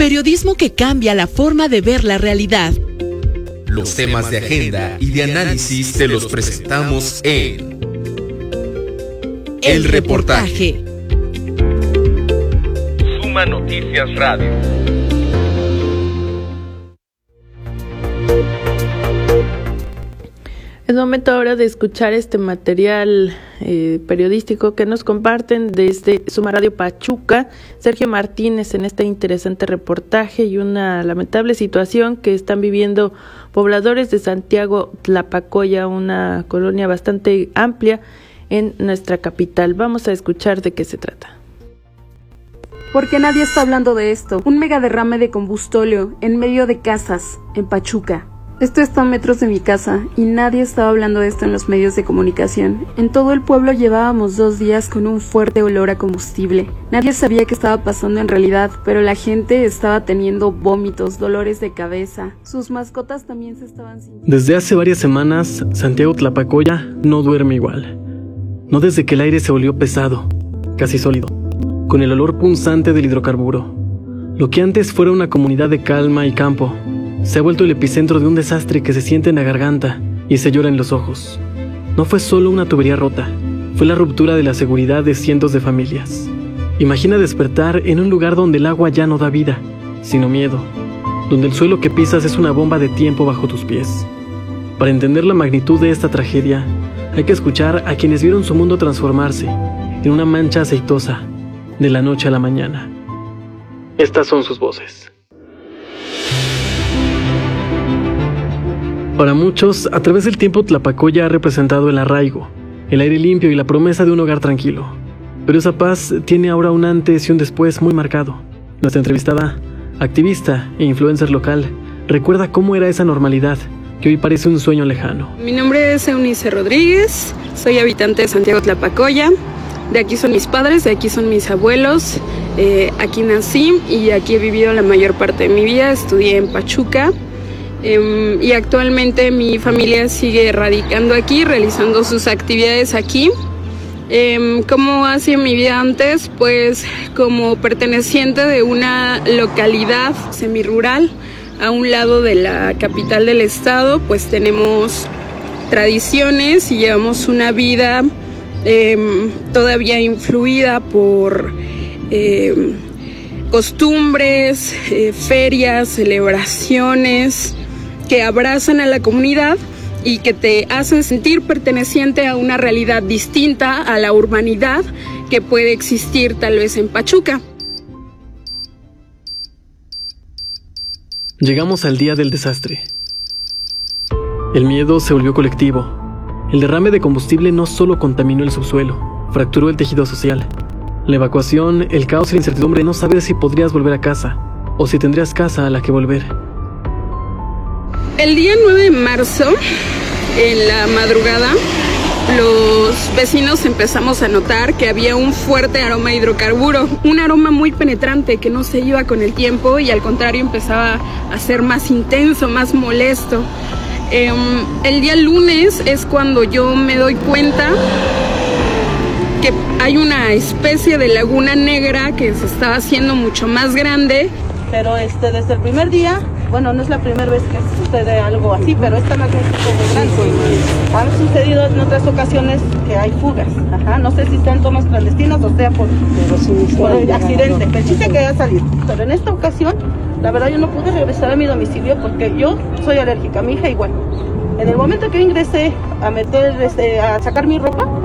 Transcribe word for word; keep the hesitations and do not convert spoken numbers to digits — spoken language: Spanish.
Periodismo que cambia la forma de ver la realidad. Los temas de agenda y de análisis te los presentamos en El Reportaje. Suma Noticias Radio. Es momento ahora de escuchar este material eh, periodístico que nos comparten desde Suma Radio Pachuca, Sergio Martínez, en este interesante reportaje y una lamentable situación que están viviendo pobladores de Santiago Tlapacoya, una colonia bastante amplia en nuestra capital. Vamos a escuchar de qué se trata. Porque nadie está hablando de esto. Un mega derrame de combustóleo en medio de casas en Pachuca. Esto está a metros de mi casa y nadie estaba hablando de esto en los medios de comunicación. En todo el pueblo llevábamos dos días con un fuerte olor a combustible. Nadie sabía qué estaba pasando en realidad, pero la gente estaba teniendo vómitos, dolores de cabeza. Sus mascotas también se estaban sintiendo. Desde hace varias semanas, Santiago Tlapacoya no duerme igual. No desde que el aire se volvió pesado, casi sólido, con el olor punzante del hidrocarburo. Lo que antes fuera una comunidad de calma y campo, se ha vuelto el epicentro de un desastre que se siente en la garganta y se llora en los ojos. No fue solo una tubería rota, fue la ruptura de la seguridad de cientos de familias. Imagina despertar en un lugar donde el agua ya no da vida, sino miedo, donde el suelo que pisas es una bomba de tiempo bajo tus pies. Para entender la magnitud de esta tragedia, hay que escuchar a quienes vieron su mundo transformarse en una mancha aceitosa de la noche a la mañana. Estas son sus voces. Para muchos, a través del tiempo Tlapacoya ha representado el arraigo, el aire limpio y la promesa de un hogar tranquilo. Pero esa paz tiene ahora un antes y un después muy marcado. Nuestra entrevistada, activista e influencer local, recuerda cómo era esa normalidad, que hoy parece un sueño lejano. Mi nombre es Eunice Rodríguez, soy habitante de Santiago Tlapacoya. De aquí son mis padres, de aquí son mis abuelos. Eh, aquí nací y aquí he vivido la mayor parte de mi vida. Estudié en Pachuca. Eh, y actualmente mi familia sigue radicando aquí, realizando sus actividades aquí. Eh, ¿Cómo ha sido mi vida antes? Pues como perteneciente de una localidad semirural a un lado de la capital del estado, pues tenemos tradiciones y llevamos una vida eh, todavía influida por eh, costumbres, eh, ferias, celebraciones que abrazan a la comunidad y que te hacen sentir perteneciente a una realidad distinta a la urbanidad que puede existir tal vez en Pachuca. Llegamos al día del desastre. El miedo se volvió colectivo. El derrame de combustible no solo contaminó el subsuelo, fracturó el tejido social. La evacuación, el caos y la incertidumbre, no saber si podrías volver a casa o si tendrías casa a la que volver. El día nueve de marzo, en la madrugada, los vecinos empezamos a notar que había un fuerte aroma a hidrocarburo, un aroma muy penetrante que no se iba con el tiempo y al contrario empezaba a ser más intenso, más molesto. Eh, el día lunes es cuando yo me doy cuenta que hay una especie de laguna negra que se estaba haciendo mucho más grande. Pero este, desde el primer día, bueno, no es la primera vez que sucede algo así, pero esta magnitud muy grande. Han sucedido en otras ocasiones que hay fugas. Ajá, no sé si sean tomas clandestinas o sea por, por el accidente. El chiste que haya salido. Pero en esta ocasión, la verdad yo no pude regresar a mi domicilio porque yo soy alérgica, mi hija igual. En el momento que yo ingresé a meter, este, a sacar mi ropa,